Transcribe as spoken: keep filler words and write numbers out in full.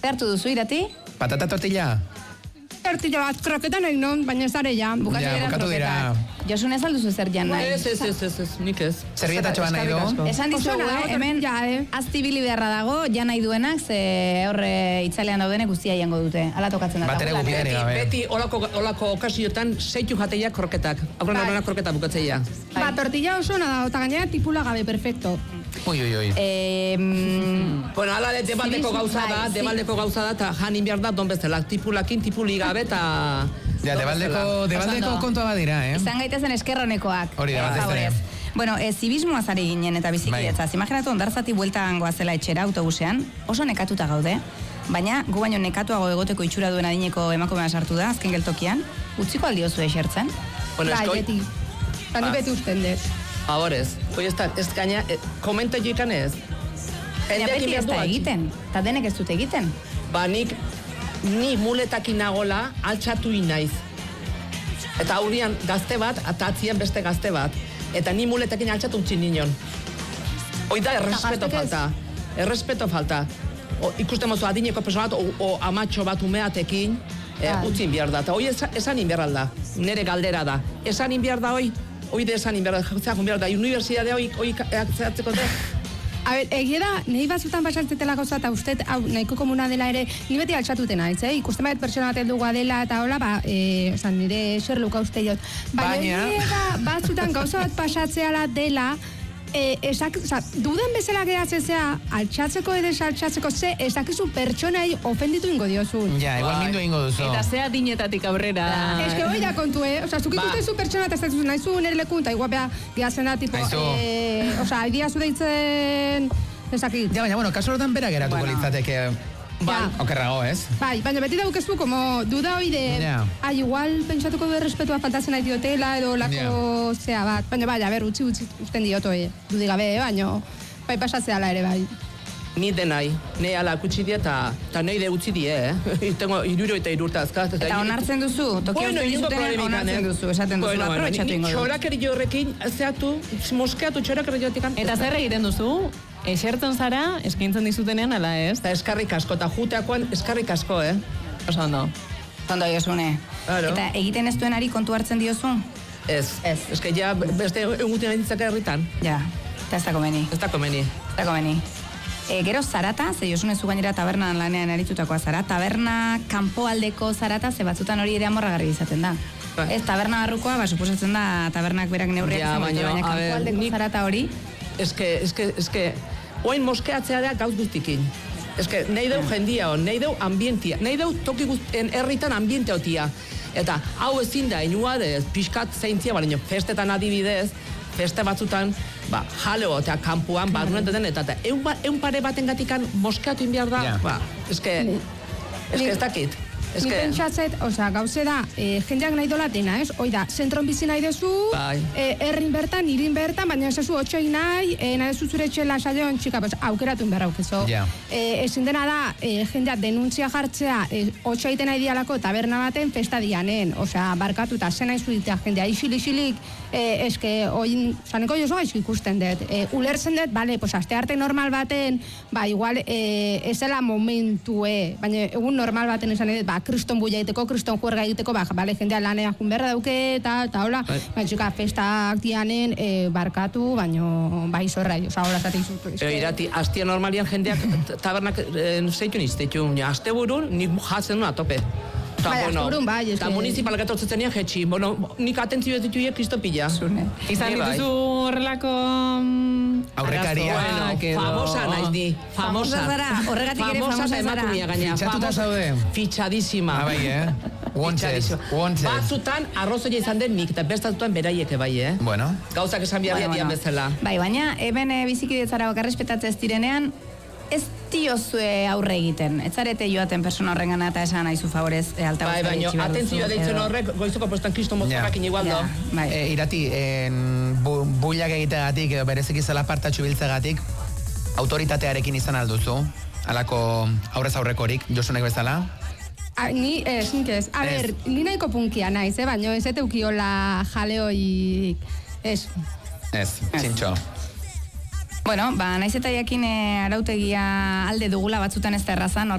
Zertu duzu, Irati? Patata tortilla. Tortilla bat, kroketan egin non, baina ez dara ja. Bukatu Ja, dira bukatu dira. kroketak. Josun ez alduzu zer jan nahi. Ez, ez, ez, ez, ez, nik ez. Zerbietatxo bat nahi du. Esan dizugu, Oso, eh, hemen ja, eh. aztibili beharra dago, jan nahi duenak, ze horre itzalean daudenek guztia jango dute. Ala tokatzen da. Batere Gula, gutxiago. Beti, gabe. beti olako, olako okasiotan seitu jateia kroketak. Aurren Bai. horrena kroketa bukatzeia. Ba, tortilla oso nada, eta gainera tipula gabe, perfecto. Ui, ui, ui. Eh, mm, Bueno, ala de debaldeko Zibizu, gauza da, bai, zi- debaldeko gauza da, eta janin behar da, don bezala, tipulakin, tipuli gabe, eta... Ja, debaldeko, debaldeko ondo. kontua badira, eh? izan gaitezen eskerronekoak. Hori da, eh, batez ere. favorez. Bueno, e, zibismoaz ari ginen eta bizikidetzaz. Bai. Imaginatu ondartzati bueltan goazela etxera autobusean, oso nekatuta gaude, baina gu baino nekatuago egoteko itxura duen adineko emakumea sartu da, azken geltokian, utziko aldiozu esertzen. Bueno, Bai, eskoi, beti. Eta ni Ah. beti usten dut. favorez. Hoi ez da, ez gaina, eh, komenta joikan ez. Baina Jendeakin beti ez behar da du atxi. egiten, eta denek ez dute egiten. Ba, nik, ni muletakin nagola, altxatu naiz. Eta aurrian gazte bat, eta atzian beste gazte bat. Eta ni muletakin altxatu utzi nion. Hoi da, errespeto gaztek ez? falta. Errespeto falta. O, ikusten mozu adineko persona bat, o, o amatxo bat umeatekin, e, Bai. utzin behar da. Eta hoi esan, esan inbehar da, nire galdera da. Esan inbehar da hoi, hoi de esan inbehar da, zeakun behar da, unibertsitate hoi, hoi zehatzeko da. A ber, egia da, nahi batzutan pasatzetela gauza, eta uste, hau, nahiko komuna dela ere, ni beti altxatuten naiz, eh? Ikusten bat pertsona bat helduga dela, eta hola, ba, e, osan, nire Sherlocka uste jot. Baina, Baina- egia da, batzutan gauza bat pasatzeala dela, e, esak, oza, duden bezala geratzen zea, altxatzeko edo altxatzeko, ze, esakizu pertsonai ofenditu ingo diozun. Ja, igual Bai. mindu egingo duzu. Eta zea dinetatik aurrera. Ez que hoi da kontu, eh? Osa, zuk Ba. ikusten zu pertsona eta ez dut nahi zu nire lekun, eta igual beha, gehatzen da, tipo, Aizu. eh, osa, idia zu deitzen, ezakit. Ja, baina, bueno, kasu horretan bera geratuko Bueno. litzateke. Ja. Okerrago, ez? Bai, baina beti daukezu, como, duda hoi de, Ja. ai, igual pentsatuko du errespetua faltatzen nahi diotela, edo lako zea bat. Baina, bai, a ber, utzi, utzi, usten dioto, eh? Dudi gabe, baina, bai, pasatzeala ere, bai. Ni denai, ne ala kutsi die eta ta nei de utzi die, eh. Tengo iruro eta irurta azkaz. Eta onartzen duzu, toki Bueno, uzten ingo dizutenean problemikan, onartzen eh. duzu, esaten duzu, Bueno, bueno, aprobetxatu ni- ingo ni dut. Txorakeri horrekin, zeatu, moskeatu txorakeri jotikan. Eta zer egiten duzu? Esertzen zara, eskaintzen dizutenean, ala ez? Eta eskarrik asko, eta juteakoan eskarrik asko, eh. Oso ondo. Ondo diozune. Claro. Eta egiten ez duenari kontu hartzen diozu? Ez, Ez. Ez que ja beste eguten ditzaka herritan. Ja, eta ez da komeni. Ez da komeni. Ez da komeni. E, gero zarata, ze Josune zu gainera tabernan lanean aritutakoa zara, taberna kanpoaldeko zarata, ze batzutan hori ere amorragarri izaten da. Bai. Ez, taberna barrukoa, ba, suposatzen da tabernak berak neurriak Ja, izango ditu, baina, baina a ber, kanpoaldeko nik- zarata hori, Eske, eske, eske, oain moskeatzea da gauz guztikin. Eske, nahi deu jendia hon, nahi deu ambientia, nahi deu toki guztien herritan ambiente otia. Eta hau ezin da, inuadez, pixkat zeintzia, baina festetan adibidez, feste batzutan, ba, jaleo eta kanpoan, ba, nuen den, eta, eta eun, ba, eun pare baten gatikan moskeatu inbiar da, Ja. ba, eske, eske ez dakit. Ni Eske, pentsatzet, osea, gauze da, e, jendeak nahi dola dena, ez? Hoi da, zentron bizi nahi dezu, Bai. e, herrin bertan, irin bertan, baina ez ezu otxoi nahi, e, nahi dezu zure etxela saioan, txika, pues, aukeratun behar aukezo. Ja. E, ezin dena da, e, jendeak denuntzia jartzea, e, otxoiten nahi dialako taberna baten festa dianen, osea, barkatu eta zen nahi zuitea jendea, isili-isilik, e, eske, oin, zaneko jozo gaizki ikusten dut, e, ulertzen dut, bale, pues, aste arte normal baten, ba, igual, e, ez dela momentue, baina egun normal baten esan dut, ba, kriston buia egiteko, kriston juerga egiteko, ba, bale, jendea lanea jun berra dauke, eta, eta hola, Bai. baina txika, festak dianen, e, barkatu, baino, bai, zorra, oza, hola, zatik zutu. E, irati, astia normalian jendeak tabernak e, zeitu niztetu, aste burun, nik jatzen nuen atope. Ta, Bai, asteburun bai, Eta eske- municipalak etortzen nian jetxi. Bueno, nik atentzio ez dituie kristopila. Izan Ni bai. dituzu horrelako... mm, Aurrekaria. arazoak edo- Famosa naiz ni. Famosa zara, horregatik ere famosa eta zara. emakumea gaina. Fitxatuta Famosa- zaude? Fitxadísima. Ah, bai, eh? Wanted, Fitxadísima. wanted. Batzutan arrozoia izan den nik, eta bestatutan beraieke bai, eh? Bueno. Gauzak esan behar Bueno, dian bueno. bezala. Bai, baina, hemen e, bizikidetzara bakarrespetatzea ez direnean, ez diozue aurre egiten. Ez zarete joaten persona horrengana eta esan aizu favorez e, alta Bai, baina atentzioa deitzen horrek, goizoko postan kristo mozorrakin igual do. bai. E, irati, en, bu, bullak egiteagatik, edo bereziki zela partatxu biltzegatik, autoritatearekin izan alduzu, alako aurrez aurrekorik, Josunek bezala? A, ni, ez, nik ez. A Ez. ber, ni nahiko punkia naiz, eh? Baina ez eteukiola jaleoi... Ez. Ez, txintxo. Bueno, ba, naiz eta jakin e, arautegia alde dugula batzutan ez da errazan,